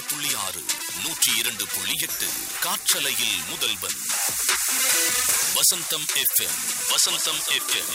101.6 102.8 காற்றலையில் முதல்வன் வசந்தம் FM. வசந்தம் FM.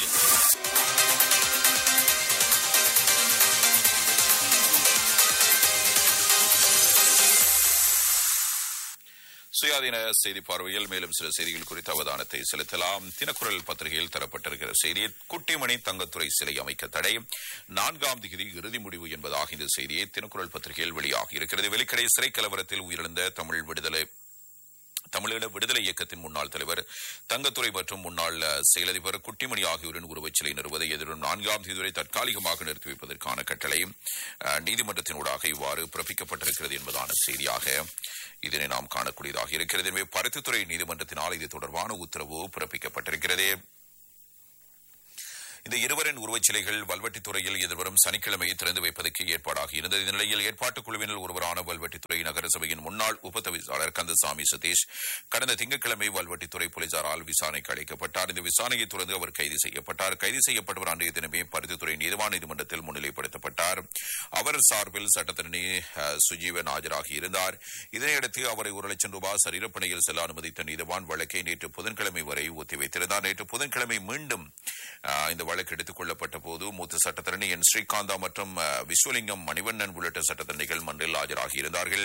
சுயாதீன செய்தி பார்வையில் மேலும் சில செய்திகள் குறித்த அவதானத்தை செலுத்தலாம். தினக்குரல் பத்திரிகையில் தரப்பட்டிருக்கிற செய்தி, குட்டிமணி தங்கத்துறை சிலை அமைக்க தடை, 4ஆம் தேதி இறுதி முடிவு என்பதாக இந்த செய்தியை தினக்குரல் பத்திரிகையில் வெளியாகி இருக்கிறது. வெலிக்கடை சிறை கலவரத்தில் உயிரிழந்த தமிழீழ விடுதலை இயக்கத்தின் முன்னாள் தலைவர் தங்கத்துறை மற்றும் முன்னாள் செயலதிபர் குட்டிமணி ஆகியோரின் உருவச்சிலை நிறுவதை எதிரும் 4ஆம் தேதி வரை தற்காலிகமாக நிறுத்தி வைப்பதற்கான கட்டளை நீதிமன்றத்தினூடாக இவ்வாறு பிறப்பிக்கப்பட்டிருக்கிறது என்பதான செய்தியாக இதனை நாம் காணக்கூடியதாக இருக்கிறது. எனவே பருத்தித்துறை நீதிமன்றத்தினால் இது தொடர்பான உத்தரவு பிறப்பிக்கப்பட்டிருக்கிறது. இந்த இருவரின் உருவச்சிலைகள் வல்வெட்டித்துறையில் எதிர்வரும் சனிக்கிழமை திறந்து வைப்பதற்கு ஏற்பாடாக இருந்தது. இந்த நிலையில் ஏற்பாட்டுக் குழுவினர் ஒருவரான வல்வெட்டித்துறை நகரசபையின் முன்னாள் உபதவிசாளர் கந்தசாமி சதீஷ் கடந்த திங்கட்கிழமை வல்வெட்டித்துறை போலீசாரால் விசாரணைக்கு அழைக்கப்பட்டார். இந்த விசாரணையை தொடர்ந்து அவர் கைது செய்யப்பட்டார். கைது செய்யப்பட்டவர் அன்றைய தினமே பருத்தித்துறை நீதிவான் நீதிமன்றத்தில் முன்னிலைப்படுத்தப்பட்டார். அவர் சார்பில் சட்டத்தரணி சுஜீவன் ஆஜராகி இருந்தார். இதனையடுத்து அவரை 1 லட்சம் ரூபாய் சரீரப்பணியில் செல்ல அனுமதித்த நீதிவான் வழக்கை நேற்று புதன்கிழமை வரை ஒத்திவைத்திருந்தார். நேற்று புதன்கிழமை மீண்டும் இந்த வழக்கு எடுத்துக் கொள்ளப்பட்ட போது மூத்த சட்டத்தரணி என் ஸ்ரீகாந்தா மற்றும் விஸ்வலிங்கம் மணிவண்ணன் உள்ளிட்ட சட்டத்தரணிகள் மன்றில் ஆஜராகி இருந்தார்கள்.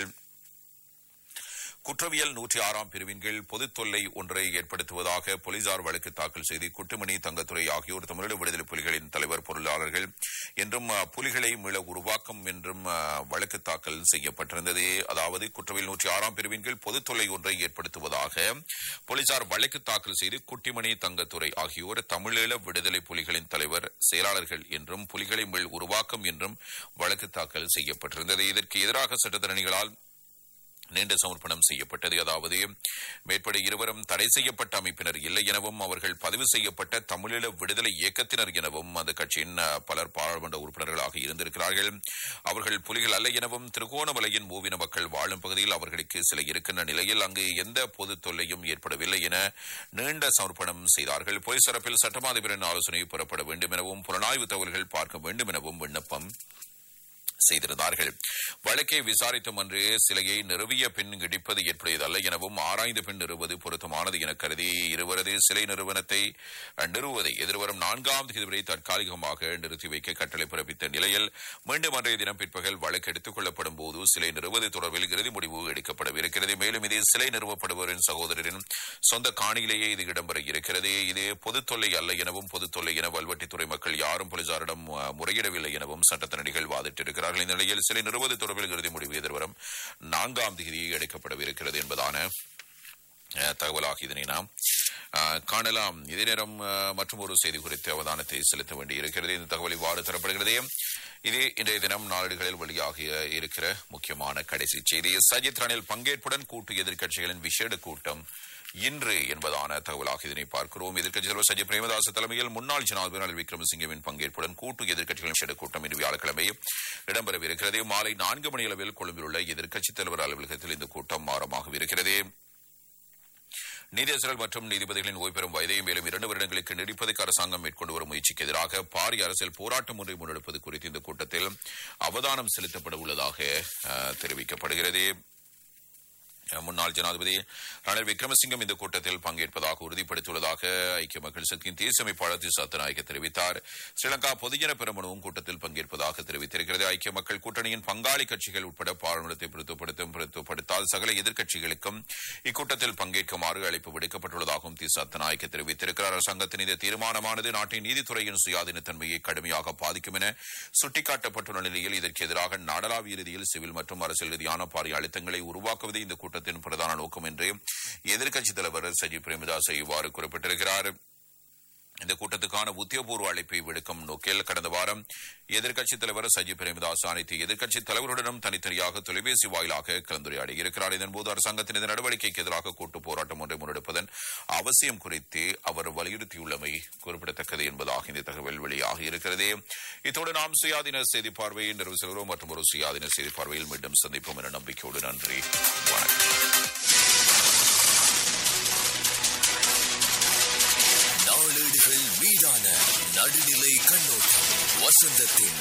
குற்றவியல் 106ஆம் பிரிவின் கீழ் பொதுத் தொல்லை ஒன்றை ஏற்படுத்துவதாக போலீசார் வழக்கு தாக்கல் செய்து குட்டிமணி தங்கத்துறை ஆகியோர் தமிழீழ விடுதலை புலிகளின் தலைவர் பொருளாளர்கள் என்றும் புலிகளை மீள உருவாக்கம் என்றும் வழக்கு தாக்கல் செய்யப்பட்டிருந்தது. அதாவது குற்றவியல் 106ஆம் பிரிவின் கீழ் பொதுத் தொல்லை ஒன்றை ஏற்படுத்துவதாக போலீசார் வழக்கு தாக்கல் செய்து குட்டிமணி தங்கத்துறை ஆகியோர் தமிழீழ விடுதலை புலிகளின் தலைவர் செயலாளர்கள் என்றும் புலிகளை மீள் உருவாக்கம் என்றும் வழக்கு தாக்கல் செய்யப்பட்டிருந்தது. இதற்கு எதிராக சட்டத்தரணிகளால் நீண்ட சமர்ப்பணம் செய்யப்பட்டது. அதாவது மேற்பட இருவரும் தடை செய்யப்பட்ட அமைப்பினர் இல்லை எனவும் அவர்கள் பதிவு செய்யப்பட்ட தமிழீழ விடுதலை இயக்கத்தினர் எனவும் அந்த கட்சியின் பலர் பாராளுமன்ற உறுப்பினர்களாக இருந்திருக்கிறார்கள். அவர்கள் புலிகள் அல்ல எனவும் திருகோணமலையின் மூவின மக்கள் வாழும் பகுதியில் அவர்களுக்கு சில இருக்கின்ற நிலையில் அங்கு எந்த பொது தொல்லையும் ஏற்படவில்லை என நீண்ட சமர்ப்பணம் செய்தார்கள். போலீஸ் தரப்பில் சட்டமாதிபரின் ஆலோசனை பெறப்பட வேண்டும் எனவும் புலனாய்வு தகவல்கள் பார்க்க வேண்டும் எனவும் விண்ணப்பம் செய்திருந்தார்கள். வழக்கை விசாரித்த மன்று சிலையை நிறுவிய பின் இடிப்பது ஏற்புடையதல்ல எனவும் ஆராய்ந்த பின் நிறுவது பொருத்தமானது என கருதி இருவரது சிலை நிறுவதை எதிர்வரும் 4ஆம் தேதி வரை தற்காலிகமாக நிறுத்தி வைக்க கட்டளை பிறப்பித்த நிலையில் மீண்டும் அன்றைய தினம் பிற்பகல் வழக்கு எடுத்துக் கொள்ளப்படும் போது சிலை நிறுவது தொடர்பில் இறுதி முடிவு எடுக்கப்படவிருக்கிறது. மேலும் இது சிலை நிறுவப்படுவரின் சகோதரரின் சொந்த காணியிலேயே இது இடம்பெற இருக்கிறது. இது பொது தொல்லை அல்ல எனவும் பொது தொல்லை என வல்வெட்டித்துறை மக்கள் யாரும் போலீசாரிடம் முறையிடவில்லை எனவும் சட்டத்தரணிகள் வாதிட்டிருக்கிறார்கள். இந்த நிலையில் சிலை நிறுவது தொடர்பில் இறுதி முடிவு எதிர்வரும் 4ஆம் தேதி எடுக்கப்படவிருக்கிறது என்பதான தகவலாக இதனை நாம் காணலாம். இதே நேரம் மற்றும் ஒரு செய்தி குறித்து அவதானத்தை செலுத்த வேண்டியிருக்கிறது. இந்த தகவல் இவ்வாறு தரப்படுகிறது. இது இன்றைய தினம் நாளிதழ்களில் வெளியாக இருக்கிற முக்கியமான கடைசி செய்தி. சஜித் ரணில் பங்கேற்புடன் கூட்டு எதிர்க்கட்சிகளின் விசேட கூட்டம் இன்று என்பதான தகவலாக இதனை பார்க்கிறோம். எதிர்க்கட்சித் தலைவர் சஜித் பிரேமதாச தலைமையில் முன்னாள் ஜனாதிபதி ரணில் விக்ரமசிங்கவின் பங்கேற்புடன் கூட்டு எதிர்க்கட்சிகளின் விசேட கூட்டம் இன்று வியாழக்கிழமை இடம்பெறவிருக்கிறது. மாலை 4 மணி அளவில் கொழும்பில் உள்ள எதிர்க்கட்சித் தலைவர் அலுவலகத்தில் இந்த கூட்டம் ஆரம்பமாகவிருக்கிறது. நீதியரசர்கள் மற்றும் நீதிபதிகளின் ஓய்வு பெறும் வயதை மேலும் 2 வருடங்களுக்கு நீடிப்பதற்கு அரசாங்கம் மேற்கொண்டு வரும் முயற்சிக்கு எதிராக பாரிய அரசியல் போராட்டம் ஒன்றை முன்னெடுப்பது குறித்து இந்த கூட்டத்தில் அவதானம் செலுத்தப்பட உள்ளதாக தெரிவிக்கப்படுகிறது. முன்னாள் ஜனாதிபதி ரணில் விக்ரமசிங்கம் இந்த கூட்டத்தில் பங்கேற்பதாக உறுதிப்படுத்தியுள்ளதாக ஐக்கிய மக்கள் சக்தியின் தேசிய அமைப்பாளர் திசாத்தநாயக்க தெரிவித்தார். ஸ்ரீலங்கா பொதுஜன பெரமுனவும் கூட்டத்தில் பங்கேற்பதாக தெரிவித்திருக்கிறது. ஐக்கிய மக்கள் கூட்டணியின் பங்காளி கட்சிகள் உட்பட பாராளுமன்றத்தை பிரித்துப்படுத்தால் சகல எதிர்க்கட்சிகளுக்கும் இக்கூட்டத்தில் பங்கேற்குமாறு அழைப்பு விடுக்கப்பட்டுள்ளதாகவும் திசாத்தநாயக்க தெரிவித்திருக்கிறார். அரசாங்கத்தின் இந்த தீர்மானமானது நாட்டின் நீதித்துறையின் சுயாதீனத்தன்மையை கடுமையாக பாதிக்கும் என சுட்டிக்காட்டப்பட்டுள்ள நிலையில் இதற்கு எதிராக நாடளாவிய ரீதியில் சிவில் மற்றும் அரசியல் ரீதியான பாரிய அழுத்தங்களை உருவாக்குவதே இந்த கூட்டத்தின் பிரதான நோக்கம் என்று எதிர்க்கட்சித் தலைவர் சஜித் பிரேமதாச இவ்வாறு குறிப்பிட்டிருக்கிறார். இந்த கூட்டத்துக்கான உத்தியோகபூர்வ அழைப்பை விடுக்கும் நோக்கில் கடந்த வாரம் எதிர்க்கட்சித் தலைவர் சஜித் பிரேமதாஸ் அனைத்து எதிர்க்கட்சித் தலைவருடனும் தனித்தனியாக தொலைபேசி வாயிலாக கலந்துரையாடி இருக்கிறார். இதன்போது அரசாங்கத்தின் இந்த நடவடிக்கைக்கு எதிராக கூட்டு போராட்டம் ஒன்றை முன்னெடுப்பதன் அவசியம் குறித்து அவர் வலியுறுத்தியுள்ளமை குறிப்பிடத்தக்கது என்பதாக இந்த தகவல் வெளியாக இருக்கிறது. இத்தோடு நாம் சுயாதீன செய்தி பார்வையை நிறைவு செய்கிறோம். மற்றும் ஒரு சுயாதீன செய்தி பார்வையில் மீண்டும் சந்திப்போம் என நம்பிக்கையோடு நன்றி, வணக்கம். நாளேடுகள் மீதான நடுநிலை கண்ணோட்டம் வசந்தத்தின்